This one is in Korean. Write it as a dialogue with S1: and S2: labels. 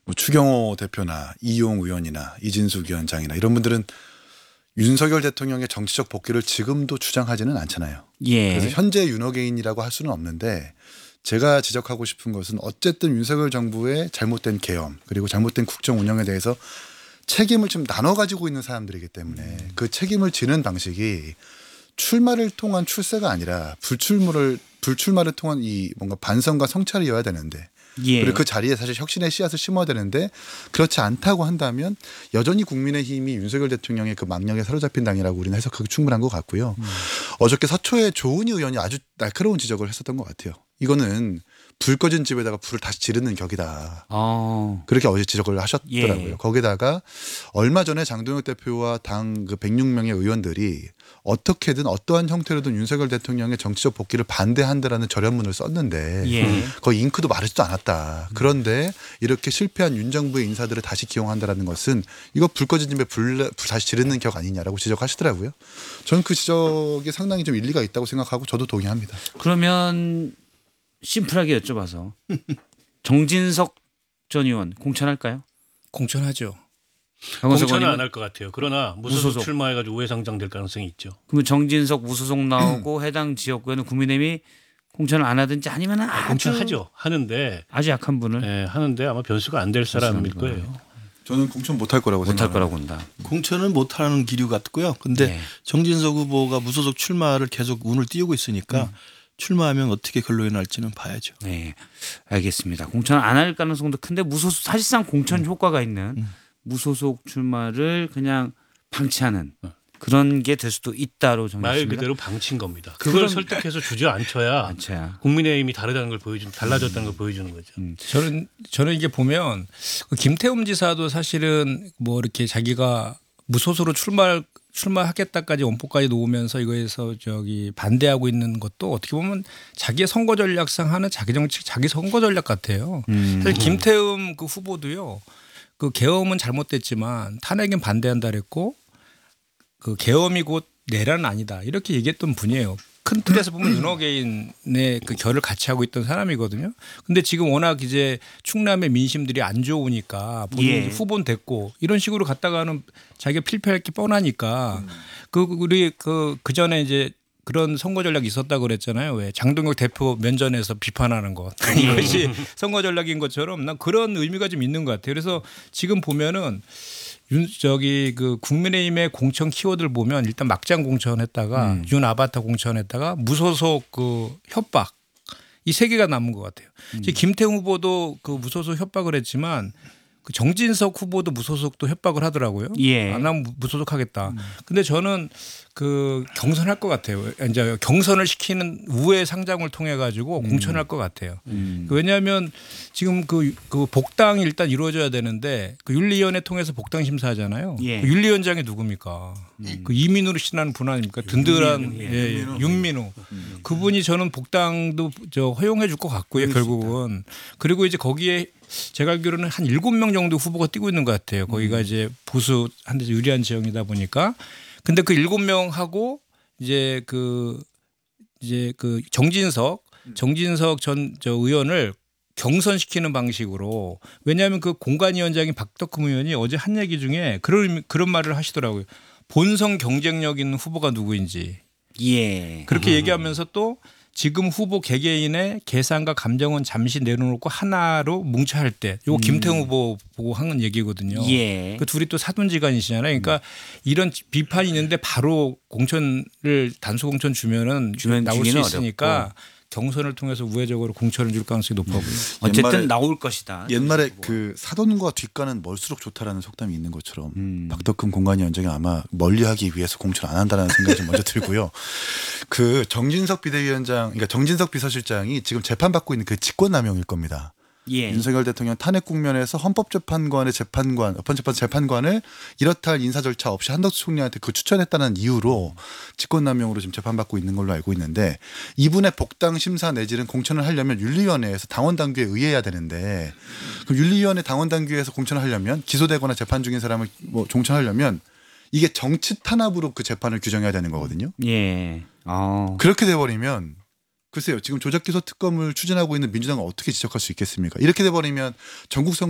S1: 뭐 추경호 대표나 이용 의원이나 이진숙 위원장이나 이런 분들은 윤석열 대통령의 정치적 복귀를 지금도 주장하지는 않잖아요.
S2: 예.
S1: 그래서 현재 윤호개인이라고 할 수는 없는데 제가 지적하고 싶은 것은 어쨌든 윤석열 정부의 잘못된 계엄 그리고 잘못된 국정 운영에 대해서 책임을 좀 나눠 가지고 있는 사람들이기 때문에 그 책임을 지는 방식이 출마를 통한 출세가 아니라 불출마를 통한 이 뭔가 반성과 성찰이어야 되는데
S2: 예.
S1: 그리고 그 자리에 사실 혁신의 씨앗을 심어야 되는데 그렇지 않다고 한다면 여전히 국민의힘이 윤석열 대통령의 그 망령에 사로잡힌 당이라고 우리는 해석하기 충분한 것 같고요. 어저께 서초에 조은희 의원이 아주 날카로운 지적을 했었던 것 같아요. 이거는 불 꺼진 집에다가 불을 다시 지르는 격이다. 그렇게 어제 지적을 하셨더라고요.
S2: 예.
S1: 거기다가 얼마 전에 장동혁 대표와 당 그 106명의 의원들이 어떻게든 어떠한 형태로든 윤석열 대통령의 정치적 복귀를 반대한다라는 절연문을 썼는데
S2: 예.
S1: 거의 잉크도 마르지도 않았다. 그런데 이렇게 실패한 윤 정부의 인사들을 다시 기용한다라는 것은 이거 불 꺼진 집에 불 다시 지르는 격 아니냐라고 지적하시더라고요. 저는 그 지적이 상당히 좀 일리가 있다고 생각하고 저도 동의합니다.
S2: 그러면 심플하게 여쭤봐서 정진석 전 의원 공천할까요?
S3: 공천하죠.
S4: 공천은 안 할 것 같아요. 그러나 무소속 출마해가지고 우회상장될 가능성이 있죠.
S2: 그러면 정진석 무소속 나오고 해당 지역구에는 국민의힘이 공천을 안 하든지 아니면 아주
S4: 공천하죠. 하는데
S2: 아주 약한 분을
S4: 네, 하는데 아마 변수가 안 될 사람일 거예요.
S1: 저는 공천 못할 거라고
S2: 못할
S1: 생각합니다.
S2: 거라고 본다.
S3: 공천은 못하는 기류 같고요. 근데
S2: 네.
S3: 정진석 후보가 무소속 출마를 계속 운을 띄우고 있으니까 출마하면 어떻게 결론이 날지는 봐야죠.
S2: 네, 알겠습니다. 공천 안 할 가능성도 큰데 무소속 사실상 공천 효과가 있는 무소속 출마를 그냥 방치하는 그런 게 될 수도 있다로 정했습니다.
S4: 말 그대로 방친 겁니다. 그걸 설득해서 주저앉혀야 국민의힘이 다르다는 걸 달라졌다는 걸 보여주는 거죠.
S3: 저는 이게 보면 김태흠 지사도 사실은 뭐 이렇게 자기가 무소속으로 출마하겠다까지 원포까지 놓으면서 이거에서 반대하고 있는 것도 어떻게 보면 자기의 선거 전략상 하는 자기 정책, 자기 선거 전략 같아요. 사실 김태흠 그 후보도요. 그 계엄은 잘못됐지만 탄핵엔 반대한다 그랬고 그 계엄이 곧 내란은 아니다 이렇게 얘기했던 분이에요. 큰 틀에서 보면 윤호개인의 그 결을 같이 하고 있던 사람이거든요. 근데 지금 워낙 이제 충남의 민심들이 안 좋으니까 본인이 후보는 됐고 이런 식으로 갔다가는 자기가 필패할 게 뻔하니까 우리 그 전에 이제 그런 선거 전략이 있었다고 그랬잖아요. 왜 장동혁 대표 면전에서 비판하는 것 이것이 선거 전략인 것처럼 난 그런 의미가 좀 있는 것 같아요. 그래서 지금 보면은 그 국민의힘의 공천 키워드를 보면 일단 막장 공천했다가 윤 아바타 공천했다가 무소속 그 협박 이 세 개가 남은 것 같아요. 김태웅 후보도 그 무소속 협박을 했지만 그 정진석 후보도 무소속도 협박을 하더라고요. 안 하면 무소속하겠다. 근데 저는 그 경선할 것 같아요. 이제 경선을 시키는 우회 상장을 통해 가지고 공천할 것 같아요. 왜냐하면 지금 그 복당이 일단 이루어져야 되는데 그 윤리위원회 통해서 복당 심사하잖아요. 그 윤리위원장이 누굽니까? 그 이민우로 신하는 분 아닙니까? 든든한 윤민우. 그분이 저는 복당도 허용해 줄 것 같고요. 결국은. 그리고 이제 거기에 제가 알기로는 한 7명 정도 후보가 뛰고 있는 것 같아요. 거기가 이제 보수한테 유리한 지형이다 보니까. 근데 그 7명하고 이제 그 정진석 전 의원을 경선시키는 방식으로 왜냐하면 그 공관위원장인 박덕흠 의원이 어제 한 얘기 중에 그런 말을 하시더라고요. 본성 경쟁력 있는 후보가 누구인지. 그렇게 얘기하면서 또 지금 후보 개개인의 계산과 감정은 잠시 내려놓고 하나로 뭉쳐 할 때 이거 김태웅 후보 보고 하는 얘기거든요. 그 둘이 또 사돈지간이시잖아요. 그러니까 이런 비판이 있는데 바로 공천을 단수 공천 주면은 나올 수 있으니까 어렵고. 경선을 통해서 우회적으로 공천을 줄 가능성이 높아 보여요.
S2: 어쨌든 나올 것이다.
S1: 옛말에 그 사돈과 뒷간은 멀수록 좋다라는 속담이 있는 것처럼 박덕흠 공관위원장이 아마 멀리하기 위해서 공천 안 한다는 생각이 좀 먼저 들고요. 그 정진석 비대위원장, 그러니까 정진석 비서실장이 지금 재판받고 있는 그 직권남용일 겁니다. 윤석열 대통령 탄핵 국면에서 헌법재판관의 재판관을 이렇다 할 인사 절차 없이 한덕수 총리한테 그 추천했다는 이유로 직권남용으로 지금 재판받고 있는 걸로 알고 있는데 이분의 복당 심사 내지는 공천을 하려면 윤리위원회에서 당원 당규에 의해야 되는데 그 윤리위원회 당원 당규에서 공천을 하려면 기소되거나 재판 중인 사람을 뭐 종천하려면 이게 정치 탄압으로 그 재판을 규정해야 되는 거거든요. 그렇게 돼버리면 글쎄요. 지금 조작기소 특검을 추진하고 있는 민주당은 어떻게 지적할 수 있겠습니까? 이렇게 돼버리면 전국